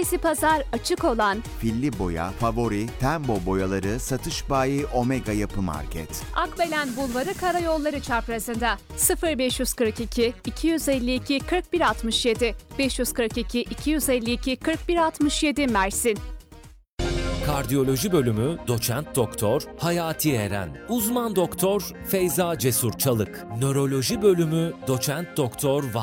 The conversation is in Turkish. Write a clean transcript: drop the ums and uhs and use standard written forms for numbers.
Cumartesi pazar açık olan Filli Boya, Favori, Tembo boyaları satış bayi Omega Yapı Market. Akbelen Bulvarı Karayolları çaprazında 0542 252 4167 542 252 4167 Mersin. Kardiyoloji bölümü Doçent Doktor Hayati Eren. Uzman Doktor Feyza Cesur Çalık. Nöroloji bölümü Doçent Doktor